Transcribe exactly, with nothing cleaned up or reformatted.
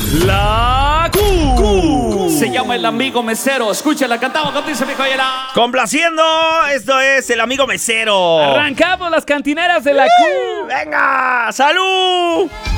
La Q. Q. Se llama El Amigo Mesero. Escúchala, cantamos con dice mi joyera. Complaciendo, esto es El Amigo Mesero. Arrancamos las cantineras de la Q. ¡Venga! ¡Salud!